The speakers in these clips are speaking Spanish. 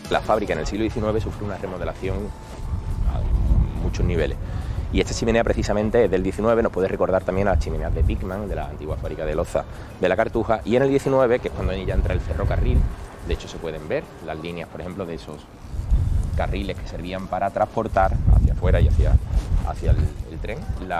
La fábrica en el siglo XIX sufrió una remodelación a muchos niveles. Y esta chimenea precisamente es del XIX, nos puede recordar también a las chimeneas de Pickman, de la antigua fábrica de loza de la Cartuja. Y en el XIX, que es cuando ya entra el ferrocarril, de hecho se pueden ver las líneas, por ejemplo, de esos carriles que servían para transportar hacia afuera y hacia el tren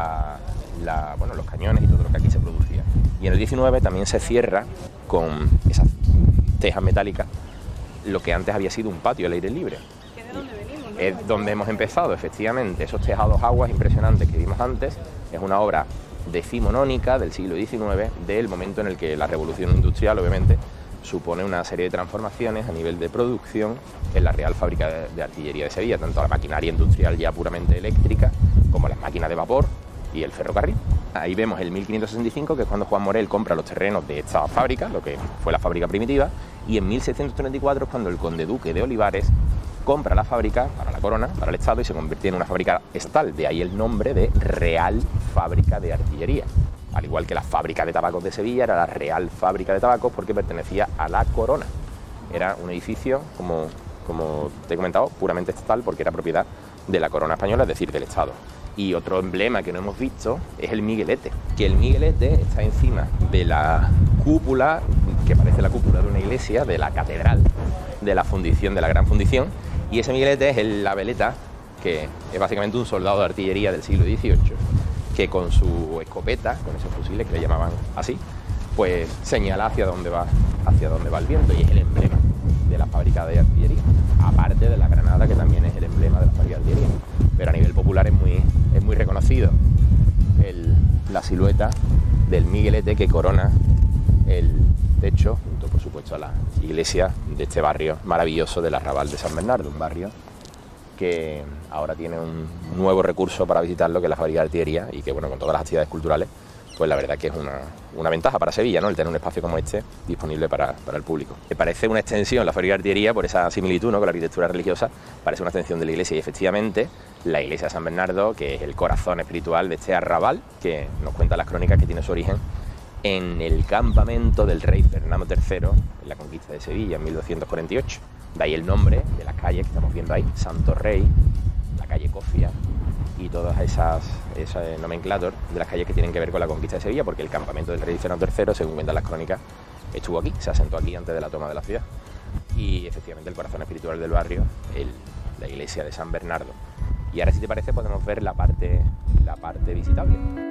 bueno, los cañones y todo lo que aquí se producía. Y en el XIX también se cierra con esas tejas metálicas lo que antes había sido un patio al aire libre. ¿Que de dónde venimos, no? Es donde hemos empezado, efectivamente. Esos tejados aguas impresionantes que vimos antes es una obra decimonónica del siglo XIX, del momento en el que la revolución industrial, obviamente, supone una serie de transformaciones a nivel de producción en la Real Fábrica de Artillería de Sevilla, tanto la maquinaria industrial ya puramente eléctrica como las máquinas de vapor y el ferrocarril. Ahí vemos el 1565, que es cuando Juan Morel compra los terrenos de esta fábrica, lo que fue la fábrica primitiva, y en 1634 es cuando el conde duque de Olivares compra la fábrica para la corona, para el Estado, y se convierte en una fábrica estatal, de ahí el nombre de Real Fábrica de Artillería. Al igual que la fábrica de tabacos de Sevilla era la Real Fábrica de Tabacos porque pertenecía a la corona. Era un edificio, como te he comentado, puramente estatal porque era propiedad de la corona española, es decir, del Estado. Y otro emblema que no hemos visto es el miguelete, que el miguelete está encima de la cúpula, que parece la cúpula de una iglesia, de la catedral, de la fundición, de la gran fundición, y ese miguelete es la veleta, que es básicamente un soldado de artillería del siglo XVIII, que con su escopeta, con esos fusiles que le llamaban así, pues señala hacia dónde va el viento, y es el emblema de la fábrica de artillería, aparte de la granada, que también es el emblema de la fábrica de artillería. Pero a nivel popular es muy reconocido la silueta del miguelete que corona el techo, junto por supuesto a la iglesia de este barrio maravilloso del Arrabal de San Bernardo, un barrio que ahora tiene un nuevo recurso para visitarlo, que es la fábrica de artillería, y que, bueno, con todas las actividades culturales, pues la verdad que es una ventaja para Sevilla, ¿no?, el tener un espacio como este disponible para el público. Me parece una extensión la fábrica de artillería, por esa similitud, ¿no?, con la arquitectura religiosa, parece una extensión de la iglesia, y efectivamente la iglesia de San Bernardo, que es el corazón espiritual de este arrabal, que nos cuenta las crónicas que tiene su origen en el campamento del rey Fernando III en la conquista de Sevilla en 1248. De ahí el nombre de las calles que estamos viendo ahí, Santo Rey, la calle Cofia y todas esas nomenclator de las calles que tienen que ver con la conquista de Sevilla, porque el campamento del rey Fernando III, según cuentan las crónicas, estuvo aquí, se asentó aquí antes de la toma de la ciudad. Y efectivamente el corazón espiritual del barrio, la iglesia de San Bernardo. Y ahora, si te parece, podemos ver la parte visitable.